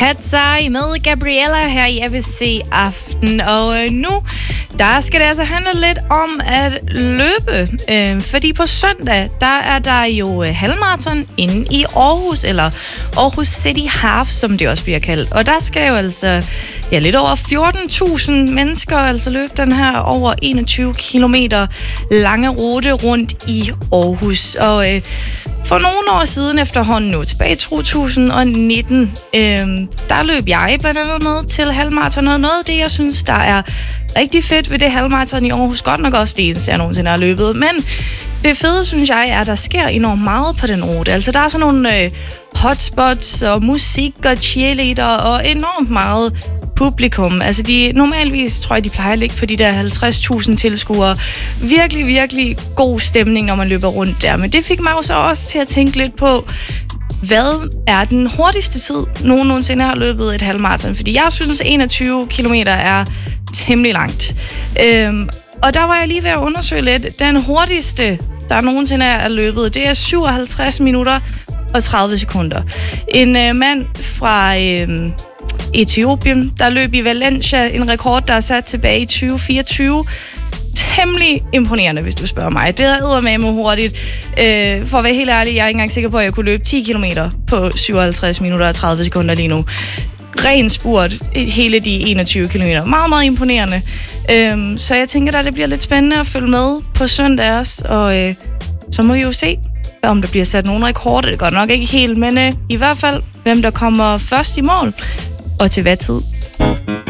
Cat's Eye med Gabriella her i ABC Aften. Og nu, der skal det altså handle lidt om at løbe. Fordi på søndag, der er der jo halvmarathon inde i Aarhus, eller Aarhus City Half, som det også bliver kaldt. Og der skal jo altså lidt over 14.000 mennesker altså løbe den her over 21 kilometer lange rute rundt i Aarhus. Og for nogle år siden efterhånden nu, tilbage i 2019, der løb jeg blandt andet med til halvmarathon. Og noget af det, jeg synes, der er rigtig fedt ved det halvmarathon i Aarhus, godt nok også det eneste, jeg nogensinde har løbet, men det fede, synes jeg, er, at der sker enormt meget på den rute. Altså, der er sådan nogle hotspots og musik og cheerleader og enormt meget publikum. Altså, normalvis tror jeg, de plejer at ligge på de der 50.000 tilskuere. Virkelig, virkelig god stemning, når man løber rundt der. Men det fik mig jo så også til at tænke lidt på, hvad er den hurtigste tid, nogen nogensinde har løbet et halvmarathon? Fordi jeg synes, 21 kilometer er temmelig langt. Og der var jeg lige ved at undersøge lidt. Den hurtigste, der nogensinde er løbet, det er 57 minutter og 30 sekunder. En mand fra Etiopien, der løb i Valencia, en rekord, der er sat tilbage i 2024. Temmelig imponerende, hvis du spørger mig. Det er eddermame hurtigt. For at være helt ærlig, jeg er ikke engang sikker på, at jeg kunne løbe 10 kilometer på 57 minutter og 30 sekunder lige nu. Ren spurt hele de 21 kilometer. Meget, meget imponerende. Så jeg tænker, at det bliver lidt spændende at følge med på søndag også. Og så må vi jo se, om der bliver sat nogle rekorder. Det går nok ikke helt, men i hvert fald, hvem der kommer først i mål og til hvad tid.